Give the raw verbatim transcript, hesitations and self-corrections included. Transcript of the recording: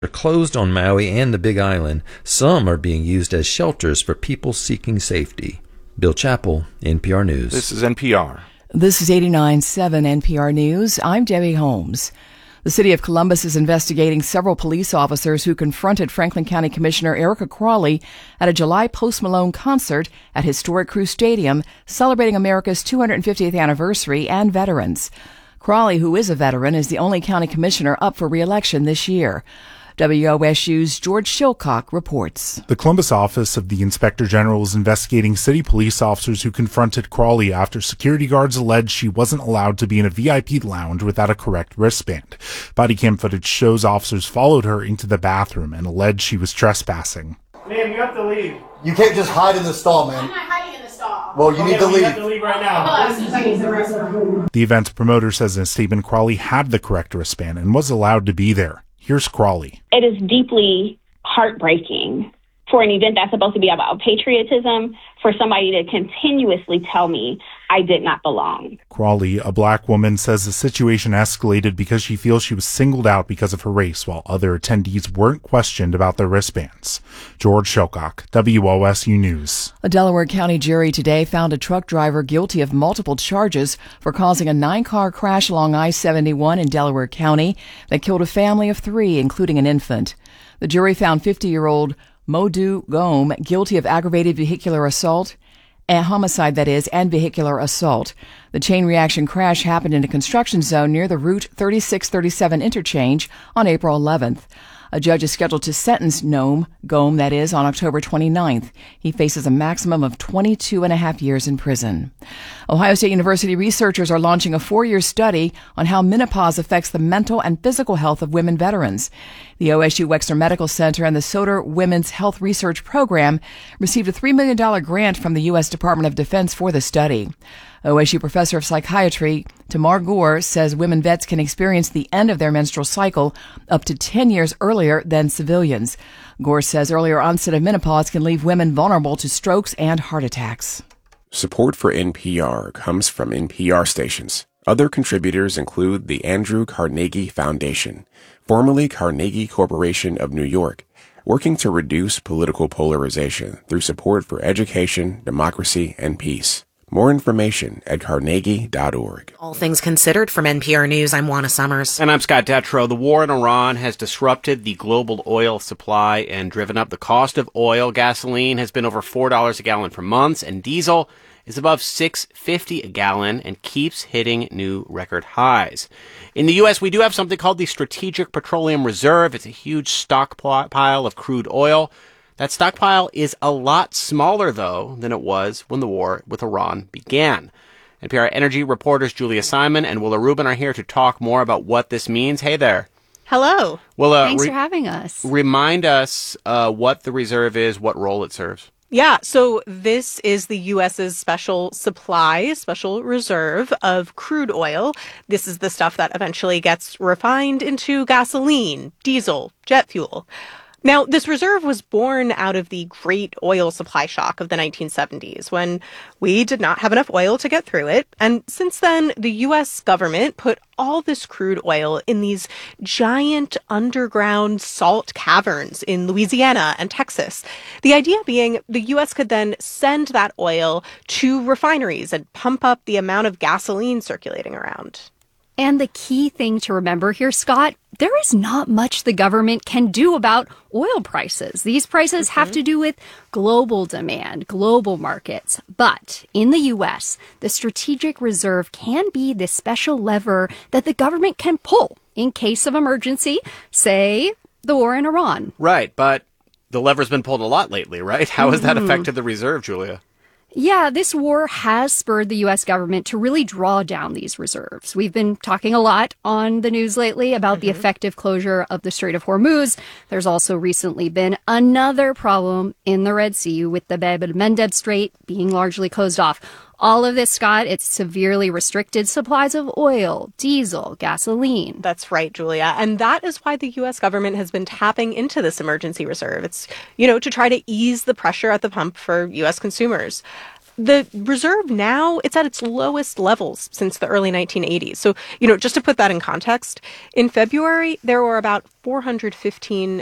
are closed on Maui and the Big Island. Some are being used as shelters for people seeking safety. Bill Chappell, N P R News. This is N P R. This is eighty-nine point seven N P R News. I'm Debbie Holmes. The city of Columbus is investigating several police officers who confronted Franklin County Commissioner Erica Crawley at a July Post Malone concert at historic Crew Stadium, celebrating America's two hundred fiftieth anniversary and veterans. Crawley, who is a veteran, is the only county commissioner up for re-election this year. W O S U's George Shilcock reports. The Columbus office of the Inspector General is investigating city police officers who confronted Crawley after security guards alleged she wasn't allowed to be in a V I P lounge without a correct wristband. Body cam footage shows officers followed her into the bathroom and alleged she was trespassing. Ma'am, you have to leave. You can't just hide in the stall, man. I'm not hiding in the stall. Well, you okay, need to well, leave. You have to leave right now. The event's promoter says in a statement Crawley had the correct wristband and was allowed to be there. Here's Crawley. It is deeply heartbreaking for an event that's supposed to be about patriotism for somebody to continuously tell me I did not belong. Crawley, a black woman, says the situation escalated because she feels she was singled out because of her race, while other attendees weren't questioned about their wristbands. George Shilcock, W O S U News. A Delaware County jury today found a truck driver guilty of multiple charges for causing a nine-car crash along I seventy-one in Delaware County that killed a family of three, including an infant. The jury found fifty-year-old Modu Gome guilty of aggravated vehicular assault, and homicide that is, and vehicular assault. The chain reaction crash happened in a construction zone near the Route thirty-six thirty-seven interchange on April eleventh. A judge is scheduled to sentence Nome, Gome, that is, on October twenty-ninth. He faces a maximum of twenty-two and a half years in prison. Ohio State University researchers are launching a four-year study on how menopause affects the mental and physical health of women veterans. The O S U Wexner Medical Center and the Soter Women's Health Research Program received a three million dollars grant from the U S Department of Defense for the study. O S U professor of psychiatry Tamar Gore says women vets can experience the end of their menstrual cycle up to ten years earlier than civilians. Gore says earlier onset of menopause can leave women vulnerable to strokes and heart attacks. Support for N P R comes from N P R stations. Other contributors include the Andrew Carnegie Foundation, formerly Carnegie Corporation of New York, working to reduce political polarization through support for education, democracy, and peace. More information at carnegie dot org. All things considered from N P R News, I'm Juana Summers. And I'm Scott Detrow. The war in Iran has disrupted the global oil supply and driven up the cost of oil. Gasoline has been over four dollars a gallon for months, and diesel is above six dollars and fifty cents a gallon and keeps hitting new record highs. In the U S, we do have something called the Strategic Petroleum Reserve. It's a huge stockpile of crude oil. That stockpile is a lot smaller, though, than it was when the war with Iran began. N P R energy reporters Julia Simon and Willa Rubin are here to talk more about what this means. Hey there. Hello. Willa, Thanks re- for having us. Remind us uh, what the reserve is, what role it serves. Yeah, so this is the U S's special supply, special reserve of crude oil. This is the stuff that eventually gets refined into gasoline, diesel, jet fuel. Now, this reserve was born out of the great oil supply shock of the nineteen seventies, when we did not have enough oil to get through it. And since then, the U S government put all this crude oil in these giant underground salt caverns in Louisiana and Texas. The idea being the U S could then send that oil to refineries and pump up the amount of gasoline circulating around. And the key thing to remember here, Scott, there is not much the government can do about oil prices. These prices mm-hmm. have to do with global demand, global markets. But in the U S, the strategic reserve can be this special lever that the government can pull in case of emergency, say the war in Iran. Right, but the lever's been pulled a lot lately, right? How has mm-hmm. that affected the reserve, Julia? Yeah, this war has spurred the U S government to really draw down these reserves. We've been talking a lot on the news lately about mm-hmm. the effective closure of the Strait of Hormuz. There's also recently been another problem in the Red Sea with the Bab el-Mandeb Strait being largely closed off. All of this, Scott, it's severely restricted supplies of oil, diesel, gasoline. That's right, Julia. And that is why the U S government has been tapping into this emergency reserve. It's, you know, to try to ease the pressure at the pump for U S consumers. the reserve now, it's at its lowest levels since the early nineteen eighties. So, you know, just to put that in context, in February, there were about four hundred fifteen